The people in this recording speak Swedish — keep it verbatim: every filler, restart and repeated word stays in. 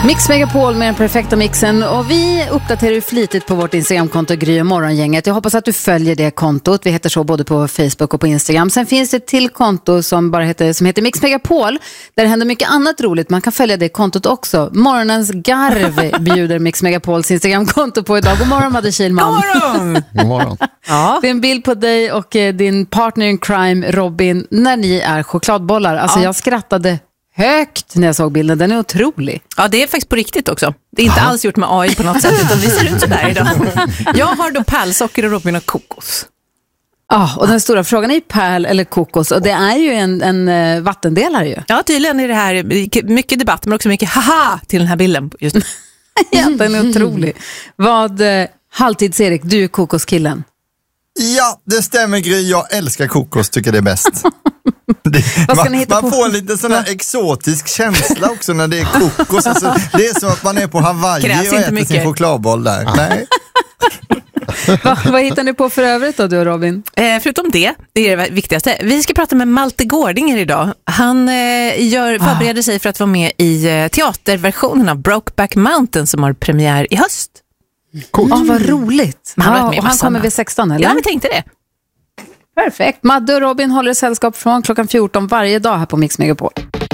Mix Megapol med den perfekta mixen, och vi uppdaterar ju flitigt på vårt Instagramkonto Gry och Morgongänget. Jag hoppas att du följer det kontot. Vi heter så både på Facebook och på Instagram. Sen finns det ett till konto som bara heter, som heter Mix Megapol, där det händer mycket annat roligt. Man kan följa det kontot också. Morgonens garv bjuder Mix Megapols Instagramkonto på idag. God morgon, Madde Kihlman. God morgon. God morgon. Ja. Det är en bild på dig och din partner in crime Robin när ni är chokladbollar. Alltså ja. Jag skrattade högt när jag såg bilden. Den är otrolig. Ja, det är faktiskt på riktigt också. Det är inte Aha. alls gjort med A I på något sätt, utan vi ser ut sådär idag. Jag har då pärlsocker och Robin och kokos. Ja, och den stora frågan är ju pärl eller kokos. Och det är ju en, en uh, vattendelare ju. Ja, tydligen är det här mycket debatt, men också mycket haha till den här bilden just nu. Ja, den är otrolig. Vad, uh, Halvtids-Erik, du är kokoskillen. Ja, det stämmer Gry. Jag älskar kokos, tycker det är bäst. Det, Vad ska man, ni hitta man på? får en liten sån här exotisk känsla också när det är kokos. Alltså, det är som att man är på Hawaii Krävs och inte äter mycket. sin chokladboll där. Nej. Va, vad hittar ni på för övrigt då, du och Robin? Eh, förutom det, det är det viktigaste. Vi ska prata med Malte Gårdinger idag. Han eh, gör, förbereder sig för att vara med i eh, teaterversionen av Brokeback Mountain som har premiär i höst. Coolt. Ja, vad roligt. Han har varit Ja, med och han massan, kommer va? vid sexton, eller? Ja, vi tänkte det. Perfekt. Madde och Robin håller sällskap från klockan fjorton varje dag här på Mix Megapol.